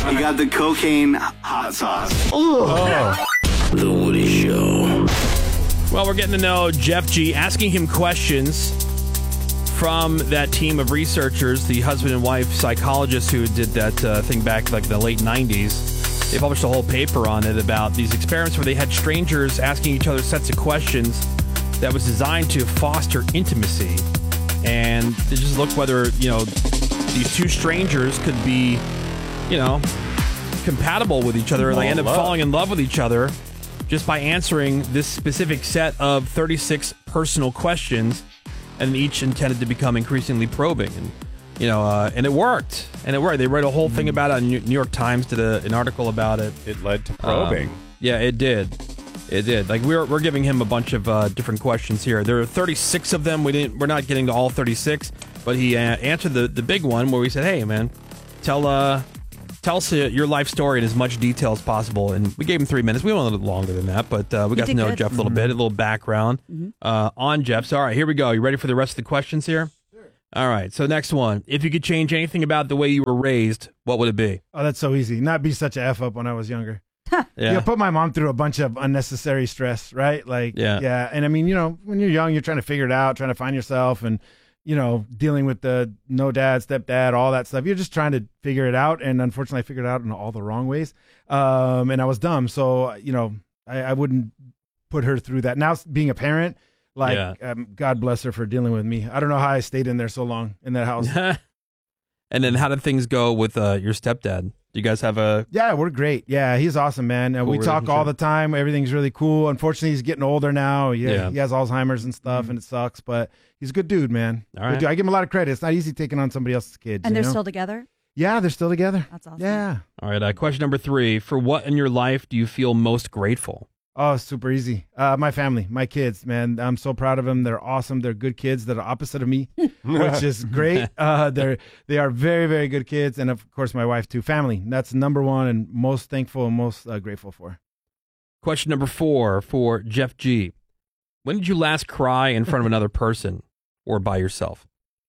You got the cocaine hot sauce. The Woody Show. Well, we're getting to know Jeff G, asking him questions from that team of researchers, the husband and wife psychologists who did that thing back like the late 90s. They published a whole paper on it about these experiments where they had strangers asking each other sets of questions that was designed to foster intimacy. And they just looked whether, these two strangers could be, compatible with each other, and they end up falling in love with each other just by answering this specific set of 36 personal questions, and each intended to become increasingly probing. And and it worked. They wrote a whole thing about it. New York Times did an article about it. It led to probing. Yeah, it did. It did. Like we're giving him a bunch of different questions here. There are 36 of them. We're not getting to all 36, but he answered the big one where we said, "Hey, man, tell us your life story in as much detail as possible." And we gave him 3 minutes. We went a little longer than that, but we got to know Jeff a little bit, a little background on Jeff. So, all right, here we go. You ready for the rest of the questions here? Sure. All right. So, next one. If you could change anything about the way you were raised, what would it be? Oh, that's so easy. Not be such a F up when I was younger. Yeah. Put my mom through a bunch of unnecessary stress, right? Yeah. And I mean, when you're young, you're trying to figure it out, trying to find yourself, and dealing with the no dad, stepdad, all that stuff. You're just trying to figure it out. And unfortunately, I figured it out in all the wrong ways. And I was dumb. So, I wouldn't put her through that. Now, being a parent, God bless her for dealing with me. I don't know how I stayed in there so long in that house. And then how did things go with your stepdad? Do you guys have a... Yeah, we're great. Yeah, he's awesome, man. Cool we talk all the time. Everything's really cool. Unfortunately, he's getting older now. He has Alzheimer's and stuff, and it sucks, but he's a good dude, man. All right. Good dude. I give him a lot of credit. It's not easy taking on somebody else's kids. And they're still together? Yeah, they're still together. That's awesome. Yeah. All right, question number 3. For what in your life do you feel most grateful? Oh, super easy. My family, my kids, man. I'm so proud of them. They're awesome. They're good kids that are opposite of me, which is great. They are very, very good kids. And of course, my wife too. Family. That's number one and most thankful and most grateful for. Question number 4 for Jeff G. When did you last cry in front of another person or by yourself?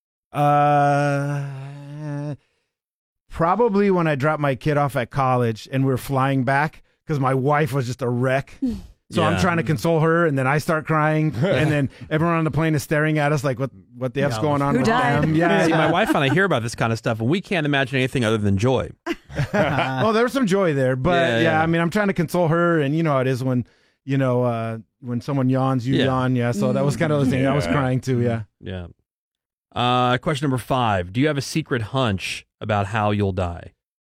Probably when I dropped my kid off at college and we were flying back, because my wife was just a wreck. So I'm trying to console her, and then I start crying, and then everyone on the plane is staring at us like, what the F's going on with them? Yeah, See, my wife and I hear about this kind of stuff, and we can't imagine anything other than joy. Well, there was some joy there, but yeah, I mean, I'm trying to console her, and you know how it is when, when someone yawns, you yawn. Yeah, so that was kind of the thing. I was crying too, Yeah. Question number 5. Do you have a secret hunch about how you'll die?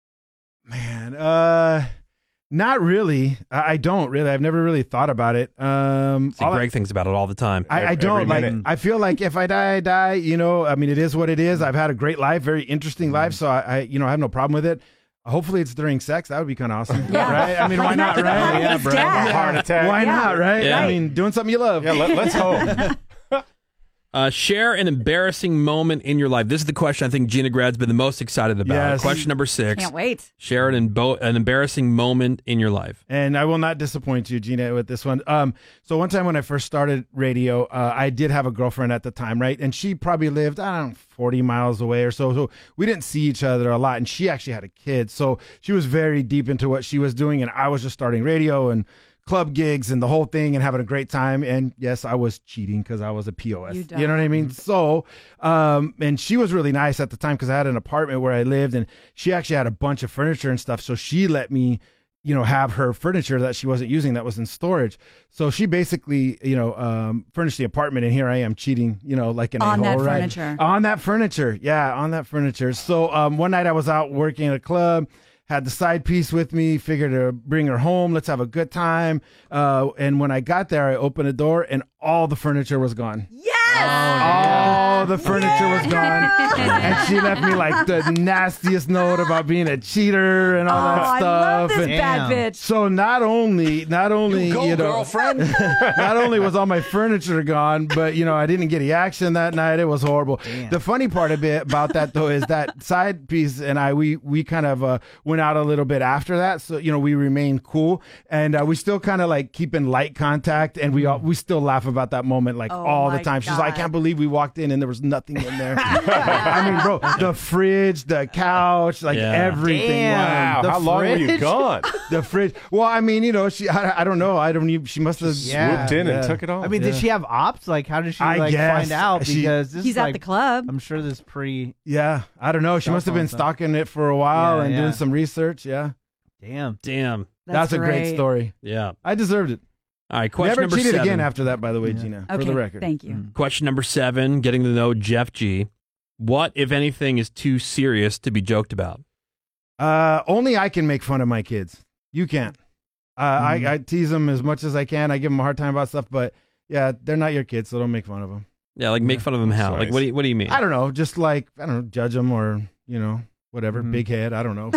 Man, not really. I don't really. I've never really thought about it. See, Greg thinks about it all the time. I don't like. I feel like if I die, I die. I mean, it is what it is. I've had a great life, very interesting life. So I have no problem with it. Hopefully, it's during sex. That would be kind of awesome, right? I mean, why not, right? Yeah, bro. Heart attack. Why not, right? I mean, doing something you love. Yeah, let's hope. Share an embarrassing moment in your life. This is the question I think Gina Grad's been the most excited about. Yes. Question number 6. Can't wait. Share an embarrassing moment in your life. And I will not disappoint you, Gina, with this one. So one time when I first started radio, I did have a girlfriend at the time, right? And she probably lived, 40 miles away or so. So we didn't see each other a lot. And she actually had a kid. So she was very deep into what she was doing. And I was just starting radio and club gigs and the whole thing and having a great time. And yes, I was cheating because I was a POS. You know what I mean? So, and she was really nice at the time because I had an apartment where I lived and she actually had a bunch of furniture and stuff. So she let me, have her furniture that she wasn't using that was in storage. So she basically, furnished the apartment and here I am cheating, like an on a-hole, that right? furniture. On that furniture. Yeah, on that furniture. So one night I was out working at a club, had the side piece with me, figured to bring her home. Let's have a good time. And when I got there, I opened the door and all the furniture was gone. Yes! All the furniture was gone. And she left me like the nastiest note about being a cheater and all that stuff. I love this bad bitch. So not only girlfriend. not only was all my furniture gone, but I didn't get any action that night. It was horrible. Damn. The funny part about that though is that side piece and we kind of went out a little bit after that. So we remained cool and we still kind of like keep in light contact and we still laugh about that moment like all the time. She's like, can't believe we walked in and there was nothing in there. I mean, bro, the fridge, the couch, like everything. Wow. How long were you gone? The fridge. Well, I mean, I don't know. She must have swooped in and took it all. I mean, did she have ops? Like, how did she find out? Because this he's is at the club. I'm sure this Yeah, I don't know. She must have been stalking it for a while and doing some research. Yeah. Damn. That's a great story. Yeah. I deserved it. All right, question Never number cheated 7. again after that, by the way, Gina, for the record. Thank you. Question number 7, getting to know Jeff G. What, if anything, is too serious to be joked about? Only I can make fun of my kids. You can't. I tease them as much as I can. I give them a hard time about stuff, but yeah, they're not your kids, so don't make fun of them. Yeah, like make fun of them how? Nice. Like what do you mean? I don't know. Just like, judge them or, whatever, big head. I don't know.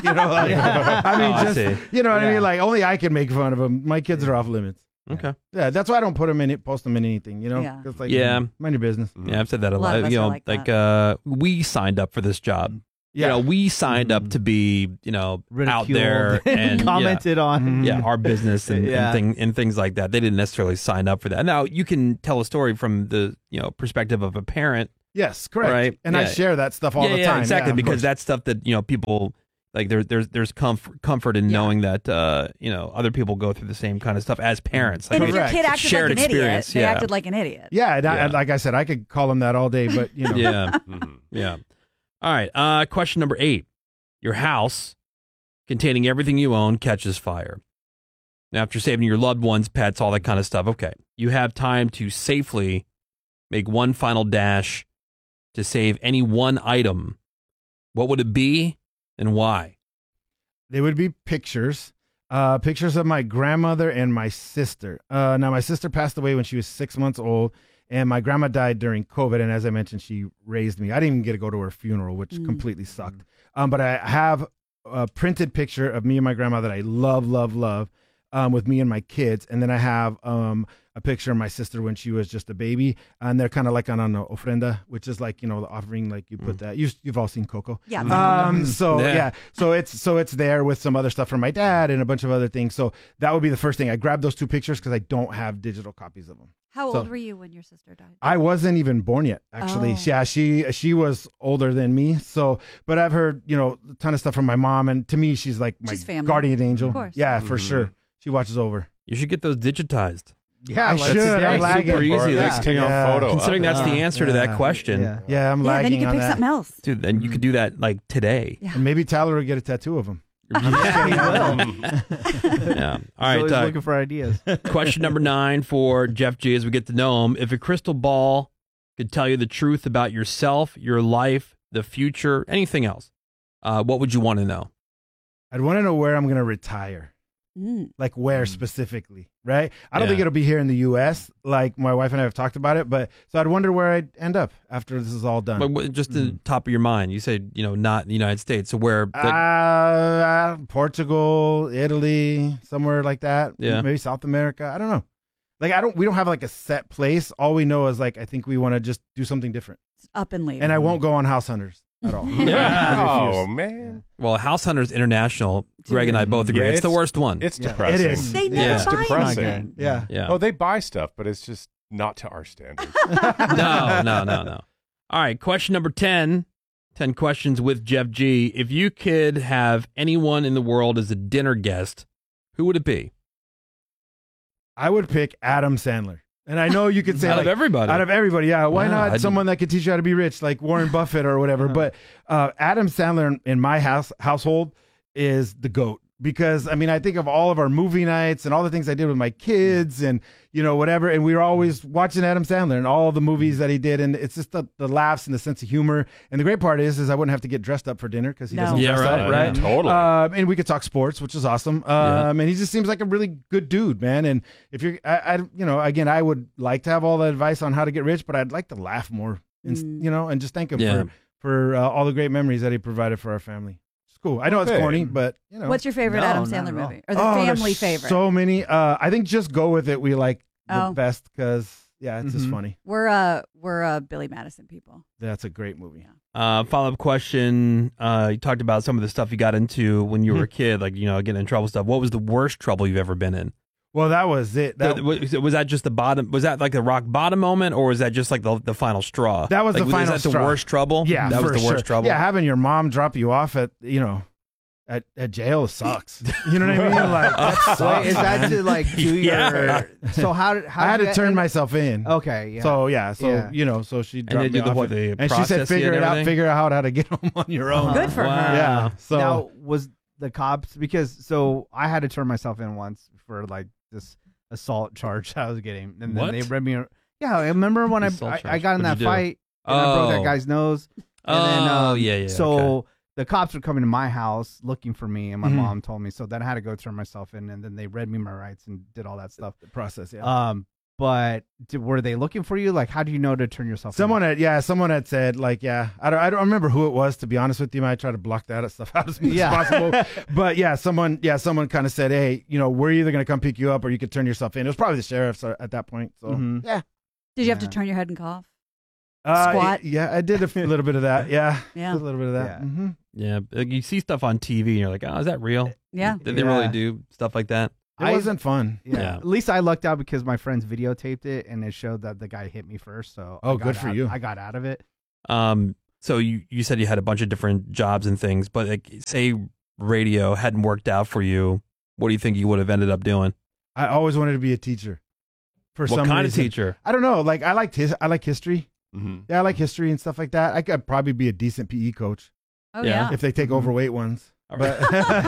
I mean, I see. you know what I mean? Like, only I can make fun of them. My kids are off limits. Okay. Yeah, that's why I don't post them in anything, Yeah. 'Cause, like, Yeah. mind your business. Yeah, I've said that a lot of lot. us are like that. We signed up for this job. Yeah. We signed up to be, out Ridiculed there and commented on. our business and things like that. They didn't necessarily sign up for that. Now you can tell a story from the perspective of a parent. Yes, correct. Right. And I share that stuff all the time. Exactly, Yeah, of because course. that's stuff that people like. There's comfort in knowing that other people go through the same kind of stuff as parents. Like, And if your kid acted shared like an idiot, experience, they acted like an idiot. Yeah, and like I said, I could call them that all day, but Yeah. Yeah. All right. Question number 8. Your house, containing everything you own, catches fire. Now, after saving your loved ones, pets, all that kind of stuff, okay, you have time to safely make one final dash to save any one item. What would it be and why? They would be pictures. Pictures of my grandmother and my sister. Now, my sister passed away when she was 6 months old, and my grandma died during COVID. And as I mentioned, she raised me. I didn't even get to go to her funeral, which completely sucked. But I have a printed picture of me and my grandma that I love, with me and my kids. And then I have a picture of my sister when she was just a baby. And they're kind of like on an ofrenda, which is like, the offering, like you put that. You've all seen Coco. Yeah. So it's there with some other stuff from my dad and a bunch of other things. So that would be the first thing. I grabbed those 2 pictures because I don't have digital copies of them. How old were you when your sister died? I wasn't even born yet, actually. Oh. Yeah, she was older than me. So, but I've heard, a ton of stuff from my mom, and to me, she's like my family. guardian angel. Of course. Yeah, for sure. She watches over. You should get those digitized. Yeah, I should. I'm lagging. super easy. Or Like, just take a photo. considering that's the answer to that question, Yeah, I'm Yeah, lagging then you can on pick that. something else. dude, then you could do that like today. Yeah. And maybe Tyler will get a tattoo of him. Yeah. All He's always right. looking for ideas. Question number 9 for Jeff G as we get to know him. If a crystal ball could tell you the truth about yourself, your life, the future, anything else, what would you want to know? I'd want to know where I'm going to retire. Like where specifically, right? I don't think it'll be here in the U.S. Like my wife and I have talked about it, but so I'd wonder where I'd end up after this is all done. But just the top of your mind, you said, not in the United States. So where? Portugal, Italy, somewhere like that. Yeah. Maybe South America. I don't know. Like we don't have like a set place. All we know is like I think we want to just do something different. It's up and leave. And I won't go on House Hunters at all. Oh, man. Well, House Hunters International, Greg and I both agree. Yeah, it's the worst one. It's depressing. It is. They never Yeah. buy Depressing. anything. Yeah. Yeah. Oh, they buy stuff, but it's just not to our standards. No. All right. Question number 10. 10 questions with Jeff G. If you could have anyone in the world as a dinner guest, who would it be? I would pick Adam Sandler. And I know you could say Out like, of everybody. Out of everybody, yeah. Why Yeah, not someone that could teach you how to be rich, like Warren Buffett or whatever? But Adam Sandler in my household is the GOAT. Because, I mean, I think of all of our movie nights and all the things I did with my kids and, whatever. And we were always watching Adam Sandler and all the movies that he did. And it's just the laughs and the sense of humor. And the great part is I wouldn't have to get dressed up for dinner because he doesn't dress up, right? Totally. And we could talk sports, which is awesome. And he just seems like a really good dude, man. And if you're, again, I would like to have all the advice on how to get rich, but I'd like to laugh more, and, and just thank him for all the great memories that he provided for our family. Cool. I know it's corny, but What's your favorite Adam Sandler movie or the family favorite? So many. I think Just Go With It. We like the best because it's just funny. We're Billy Madison people. That's a great movie. Follow-up question. You talked about some of the stuff you got into when you were a kid, like, getting in trouble stuff. What was the worst trouble you've ever been in? Well, that was it. Was that just the bottom? Was that like the rock bottom moment, or was that just like the final straw? That was like, the final was that straw. The worst trouble. Yeah, that was the for worst sure. trouble. Yeah, having your mom drop you off at at jail sucks. You know what I mean? Like that sucks. Wait, is that to like do Yeah. your? So how I had to turn myself in. Okay, yeah. So so she And dropped they me do the off, what, they and she process said, you and everything? figure out how to get home on your own. Good for her. Yeah. So now was the cops because I had to turn myself in once for like this assault charge I was getting, and then What? they read me. Yeah, I remember when Assault I charge. got in What'd that you do? fight and I broke that Oh. guy's nose. And Oh, then, yeah. So okay. the cops were coming to my house looking for me, and my Mhm. mom told me. So then I had to go turn myself in, and then they read me my rights and did all that stuff. the process. Yeah. But were they looking for you? Like, how do you know to turn yourself Someone in? had said like, I don't remember who it was, to be honest with you. I try to block that stuff out as much Yeah. as possible. But someone kind of said, hey, we're either going to come pick you up or you could turn yourself in. It was probably the sheriff at that point. So Mhm. yeah. Did you have to Yeah. turn your head and cough? Squat? Yeah, I did a little bit of that. Yeah. Yeah. Did a little bit of that. Yeah. Mm-hmm. Yeah, like you see stuff on TV, and you're like, oh, is that real? Yeah. Did they really do stuff like that? It wasn't fun. Yeah. At least I lucked out because my friends videotaped it and it showed that the guy hit me first. So Oh, I got good for out- you. I got out of it. So you said you had a bunch of different jobs and things, but like, say radio hadn't worked out for you, what do you think you would have ended up doing? I always wanted to be a teacher. For What some kind reason. of teacher? I don't know. Like I like history. Mm-hmm. Yeah, I like history and stuff like that. I could probably be a decent PE coach Oh, Yeah. yeah. if they take overweight ones. All But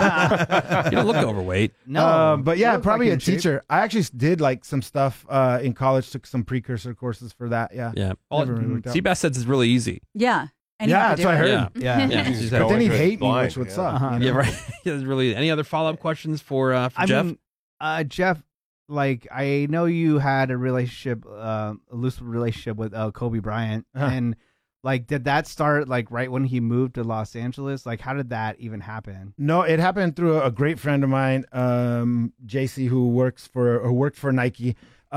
You don't look overweight. but yeah, you look probably like a in shape. teacher. I actually did like some stuff in college. Took some precursor courses for that. Yeah. Yeah. All, Never really worked out. Seabass says it's really easy. Yeah. And you Yeah, have to that's what I do it. heard. Yeah. Yeah. Yeah. You She's just had- go But then he'd into it hate me, blind, which would yeah. suck. Uh-huh. you know? Yeah, right. There's really any other follow up questions for I Jeff? mean, Jeff, like I know you had a relationship, a loose relationship with Kobe Bryant, Uh-huh. and like, did that start like right when he moved to Los Angeles? Like, how did that even happen? No, it happened through a great friend of mine, JC, who worked for Nike.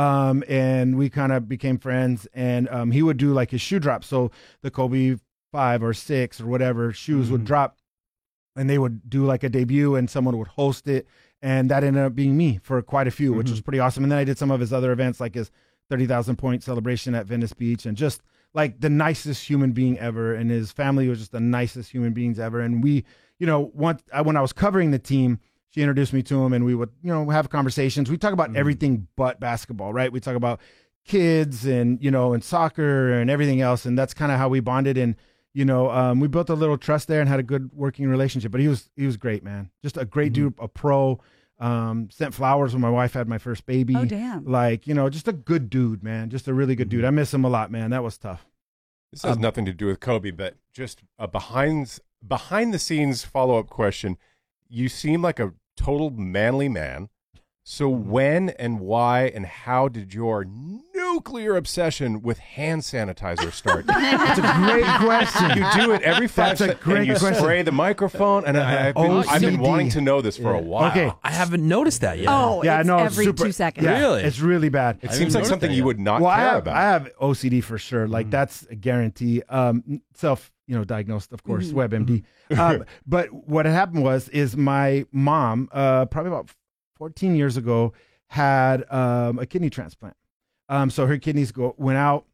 And we kind of became friends, and he would do like his shoe drops. So the Kobe 5 or 6 or whatever shoes would drop, and they would do like a debut, and someone would host it, and that ended up being me for quite a few, which was pretty awesome. And then I did some of his other events, like his 30,000 point celebration at Venice Beach, and just like the nicest human being ever, and his family was just the nicest human beings ever. And we, when I was covering the team, she introduced me to him, and we would, have conversations. We talk about everything but basketball, right? We talk about kids and, and soccer and everything else. And that's kind of how we bonded. And, we built a little trust there and had a good working relationship. But he was great, man. Just a great dude, a pro. Sent flowers when my wife had my first baby. Oh, damn. Like, just a good dude, man. Just a really good dude. I miss him a lot, man. That was tough. This has nothing to do with Kobe, but just a behind the scenes follow up question. You seem like a total manly man. So when and why and how did your nuclear obsession with hand sanitizer start? That's a great question. You do it every 5 That's a seconds. great and you question. spray the microphone, and I've been OCD. wanting to know this for a while. Okay. I haven't noticed that yet. Oh, Yeah, it's no, every super, 2 seconds. Yeah, Really? It's really bad. It I seems didn't like notice something that you yet. would not Well, care I about. have OCD for sure. Like that's a guarantee. Self, diagnosed, of course, WebMD. But what had happened is my mom, probably about 14 years ago, had a kidney transplant. So her kidneys went out.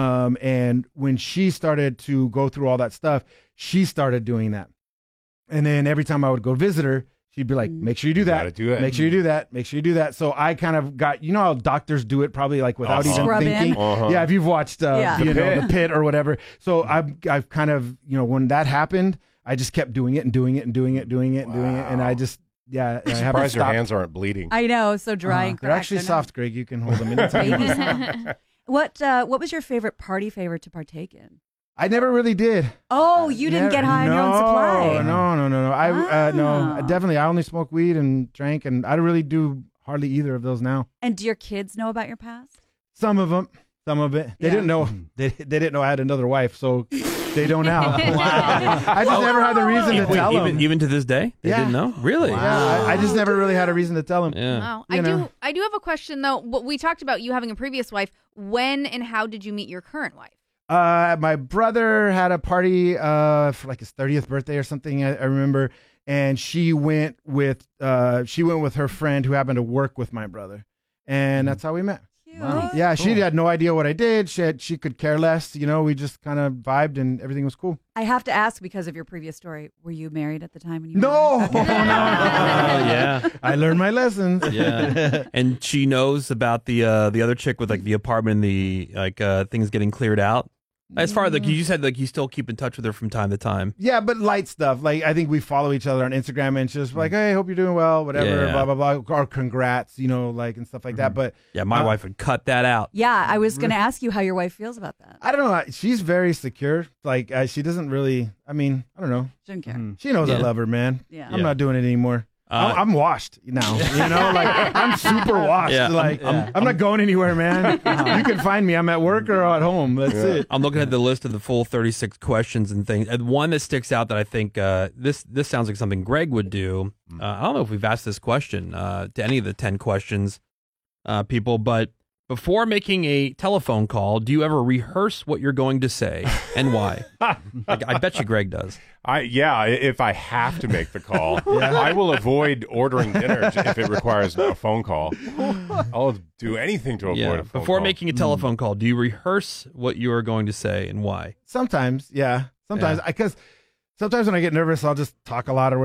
And when she started to go through all that stuff, she started doing that. And then every time I would go visit her, she'd be like, make sure you do that. Gotta do it. Make sure you do that. Make sure you do that. So I kind of got, how doctors do it probably like without even Scrub in. thinking. Yeah, if you've watched, Yeah. The Pit or whatever. So I've kind of, when that happened, I just kept doing it and doing it and doing it, doing it and doing it. And I just, I haven't Surprised your stopped. hands aren't bleeding. I know, so dry and They're cracked. actually They're soft, Greg. You can hold them anytime. Babies, huh? What was your favorite party favor to partake in? I never really did. Oh, you didn't get high on your own supply. No. Ah. I only smoked weed and drank, and I don't really do hardly either of those now. And do your kids know about your past? Some of it. They didn't know. They didn't know I had another wife, so they don't now. I just never had the reason to tell them. Even to this day, they didn't know. Really? Yeah, I just never really had a reason to tell them. Yeah. Wow. You know. I do have a question though. We talked about you having a previous wife. When and how did you meet your current wife? My brother had a party for like his 30th birthday or something. I remember, and she went with her friend who happened to work with my brother, and that's how we met. Wow. Yeah, she had no idea what I did. She could care less. We just kind of vibed and everything was cool. I have to ask because of your previous story. Were you married at the time when you No, met? no. yeah. I learned my lessons. Yeah. And she knows about the other chick with like the apartment and the things getting cleared out. As far as like you said, like you still keep in touch with her from time to time. Yeah, but light stuff. Like I think we follow each other on Instagram and just like, hey, hope you're doing well, whatever, Yeah. blah blah blah, or congrats, and stuff like that. But Yeah, my wife would cut that out. Yeah, I was going to ask you how your wife feels about that. I don't know. She's very secure. Like she doesn't really. I mean, I don't know. Shouldn't care. She knows I Yeah. love her, man. Yeah. I'm not doing it anymore. I'm washed now. Like I'm super washed. Yeah, Like I'm not going anywhere, man. You can find me. I'm at work or at home. That's it. I'm looking at the list of the full 36 questions and things. And one that sticks out that I think this sounds like something Greg would do. I don't know if we've asked this question to any of the 10 questions people, but before making a telephone call, do you ever rehearse what you're going to say and why? I bet you Greg does. If I have to make the call, I will avoid ordering dinner if it requires a phone call. I'll do anything to avoid a phone call. Before making a telephone call, do you rehearse what you are going to say and why? Sometimes, yeah. Sometimes, because sometimes when I get nervous, I'll just talk a lot or